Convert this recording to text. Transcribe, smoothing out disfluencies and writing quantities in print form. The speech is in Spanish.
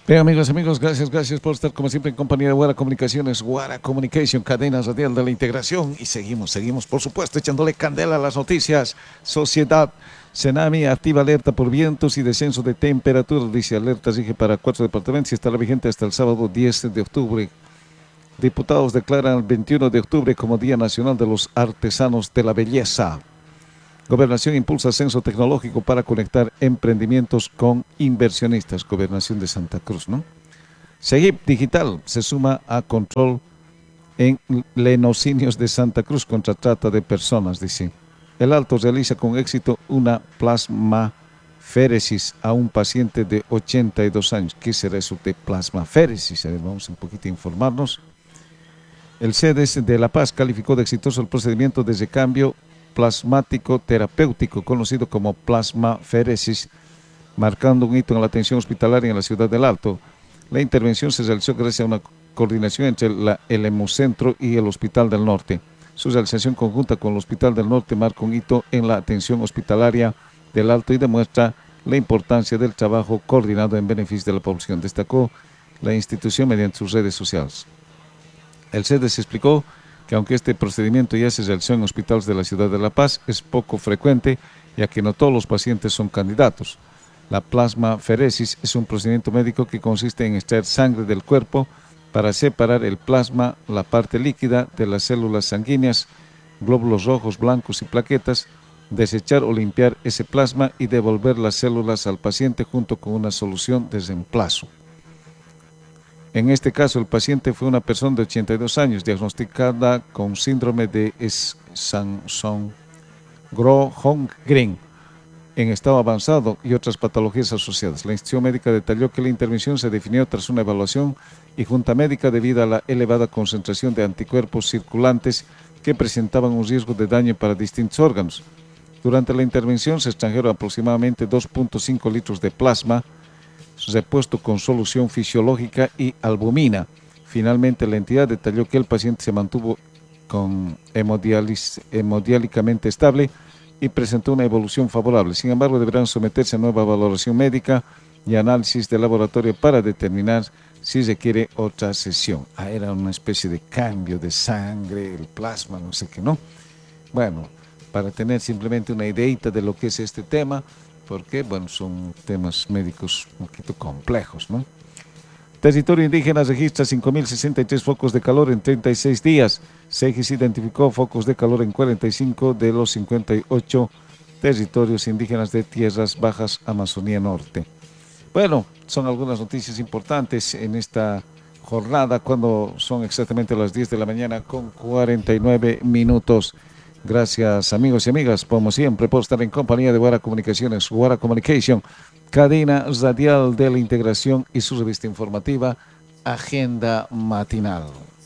Bien, amigos, gracias por estar como siempre en compañía de Guara Comunicaciones, Guara Communication, cadena radial de la integración. Y seguimos, por supuesto, echándole candela a las noticias. Sociedad, Senami activa alerta por vientos y descenso de temperatura. Dice alerta, rige para 4 departamentos y estará vigente hasta el sábado 10 de octubre. Diputados declaran el 21 de octubre como Día Nacional de los Artesanos de la Belleza. Gobernación impulsa censo tecnológico para conectar emprendimientos con inversionistas. Gobernación de Santa Cruz, ¿no? Seguip Digital se suma a control en lenocinios de Santa Cruz contra trata de personas, dice. El Alto realiza con éxito una plasmaféresis a un paciente de 82 años. ¿Qué será eso de plasmaféresis? Vamos un poquito a informarnos. El CEDES de La Paz calificó de exitoso el procedimiento de recambio plasmático terapéutico, conocido como plasmaféresis, marcando un hito en la atención hospitalaria en la ciudad del Alto. La intervención se realizó gracias a una coordinación entre el Hemocentro y el Hospital del Norte. Su realización conjunta con el Hospital del Norte marca un hito en la atención hospitalaria del Alto y demuestra la importancia del trabajo coordinado en beneficio de la población, destacó la institución mediante sus redes sociales. El CEDES explicó que aunque este procedimiento ya se realizó en hospitales de la ciudad de La Paz, es poco frecuente, ya que no todos los pacientes son candidatos. La plasmaféresis es un procedimiento médico que consiste en extraer sangre del cuerpo para separar el plasma, la parte líquida, de las células sanguíneas, glóbulos rojos, blancos y plaquetas, desechar o limpiar ese plasma y devolver las células al paciente junto con una solución de reemplazo. En este caso, el paciente fue una persona de 82 años, diagnosticada con síndrome de Sjögren en estado avanzado y otras patologías asociadas. La institución médica detalló que la intervención se definió tras una evaluación y junta médica debido a la elevada concentración de anticuerpos circulantes que presentaban un riesgo de daño para distintos órganos. Durante la intervención se extrajeron aproximadamente 2.5 litros de plasma, repuesto con solución fisiológica y albumina. Finalmente, la entidad detalló que el paciente se mantuvo hemodiálicamente estable y presentó una evolución favorable. Sin embargo, deberán someterse a nueva valoración médica y análisis de laboratorio para determinar si requiere otra sesión. Era una especie de cambio de sangre, el plasma, no sé qué, ¿no? Bueno, para tener simplemente una ideita de lo que es este tema, porque, bueno, son temas médicos un poquito complejos, ¿no? Territorio indígena registra 5.063 focos de calor en 36 días. SEGIS identificó focos de calor en 45 de los 58 territorios indígenas de Tierras Bajas, Amazonía Norte. Bueno, son algunas noticias importantes en esta jornada, cuando son exactamente las 10 de la mañana con 49 minutos. Gracias, amigos y amigas, como siempre, por estar en compañía de Guara Comunicaciones, Guara Communication, cadena radial de la integración y su revista informativa, Agenda Matinal.